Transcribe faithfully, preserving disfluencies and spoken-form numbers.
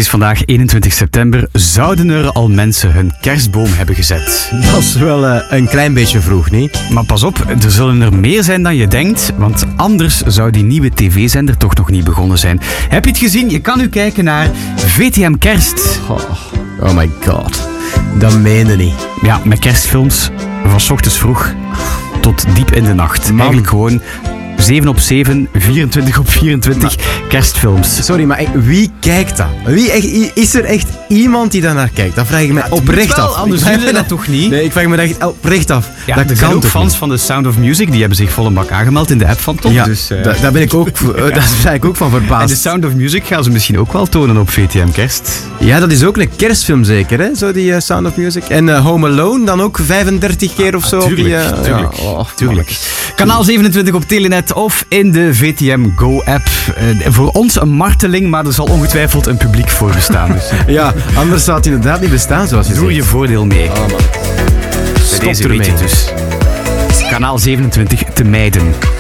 is vandaag eenentwintig september. Zouden er al mensen hun kerstboom hebben gezet? Dat is wel uh, een klein beetje vroeg, niet? Maar pas op, er zullen er meer zijn dan je denkt, want anders zou die nieuwe tv-zender toch nog niet begonnen zijn. Heb je het gezien? Je kan nu kijken naar V T M Kerst. Oh, oh my god. Dat meende niet. Ja, met kerstfilms van 's ochtends vroeg tot diep in de nacht. Man. Eigenlijk gewoon zeven op zeven, vierentwintig op vierentwintig Maar, kerstfilms. Sorry, maar wie kijkt dat? Wie echt, is er echt iemand die daar naar kijkt? Dat vraag ik me ja, oprecht wel, af. Anders doen doen we dat toch niet? Nee, ik vraag me dat echt oprecht af. Ja, dat er zijn kan ook toch fans niet? van The Sound of Music, die hebben zich vol een bak aangemeld in de app van Top. Ja, dus, uh, da- daar ben ik ook, ja. daar ben ik ook van verbaasd. En The Sound of Music gaan ze misschien ook wel tonen op V T M Kerst. Ja, dat is ook een kerstfilm zeker, hè? Zo die uh, Sound of Music. En uh, Home Alone dan ook vijfendertig keer of zo. Ah, tuurlijk, op die, uh, tuurlijk, ja, oh, tuurlijk. Kanaal zevenentwintig op Telenet of in de V T M Go-app. Uh, voor ons een marteling, maar er zal ongetwijfeld een publiek voor bestaan. Dus. Ja, anders zou het inderdaad niet bestaan zoals je Doe zegt. je voordeel mee. Oh man. Bij deze weet je dus. Kanaal zevenentwintig te mijden.